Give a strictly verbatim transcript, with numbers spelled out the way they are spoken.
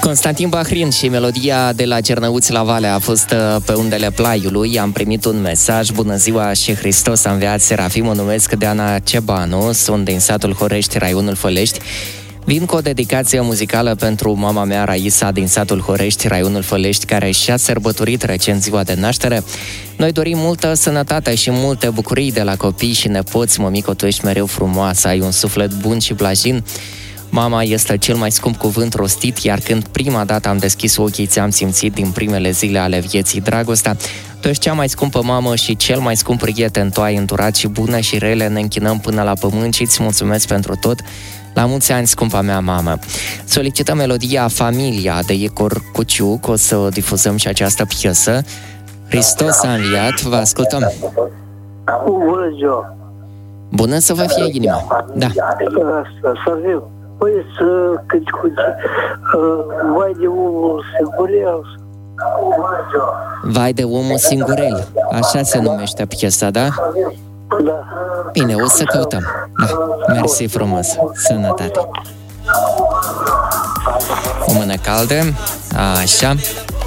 Constantin Bahrin și melodia de la Cernăuți la Vale a fost pe undele Plaiului. Am primit un mesaj: bună ziua și Hristos a înviat, Serafim, mă numesc Deana Cebanu, sunt din satul Horești, raionul Fălești. Vin cu o dedicație muzicală pentru mama mea, Raisa, din satul Horești, raionul Fălești, care și-a sărbătorit recent ziua de naștere. Noi dorim multă sănătate și multe bucurii de la copii și nepoți. Mămico, tu ești mereu frumoasă, ai un suflet bun și blajin. Mama este cel mai scump cuvânt rostit, iar când prima dată am deschis ochii, ți-am simțit din primele zile ale vieții dragostea. Tu ești cea mai scumpă mamă și cel mai scump prieten. Tu ai îndurat și bune și rele, ne închinăm până la pământ și îți mulțumesc pentru tot. La mulți ani, scumpa mea mamă. Solicităm melodia Familia de Icor Cuciuc, o să o difuzăm și această piesă. Hristos a înviat, vă ascultăm. Bună ziua! Bună să vă fie inima. Da. Să fiu. Păi să cânti cu vai de omul singurel. Vai de omul singurel. Așa se numește piesa, da? Da. Bine, o să căutăm. Da. Mersi frumos. Sănătate. O mână caldă. Așa.